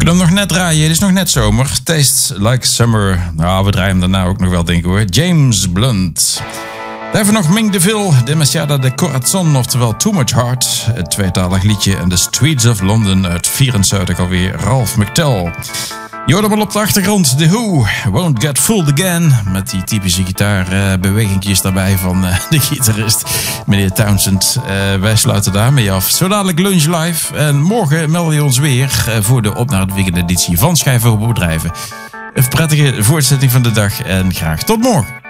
kunnen hem nog net draaien. Het is nog net zomer. Tastes like summer. Nou, we draaien hem daarna ook nog wel, denk ik hoor. James Blunt. Daarvoor nog Ming DeVille, Demasiada de Corazon, oftewel Too Much Heart. Het tweetalig liedje en The Streets of London uit 74 alweer. Ralph McTell. Je hoort hem al op de achtergrond. The Who, Won't Get Fooled Again. Met die typische gitaarbewegingjes daarbij van de gitarist, meneer Townsend. Wij sluiten daarmee af. Zo dadelijk Lunch Live. En morgen melden we ons weer voor de Op naar het Weekend editie van Schijf voor Bedrijven. Een prettige voortzetting van de dag en graag tot morgen.